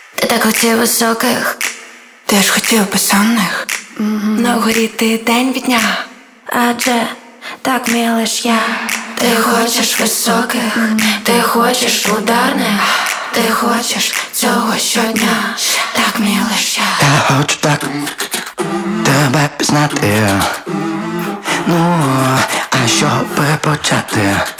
Ти так хотів високих, Ти ж хотів безсонних. на вгорі ти день від дня, адже так вмію лиш я. Ти хочеш високих, ти хочеш ударних, ти хочеш цього щодня, так вмію лиш я. Я хочу так тебе пізнати. Ну, а що перепочати?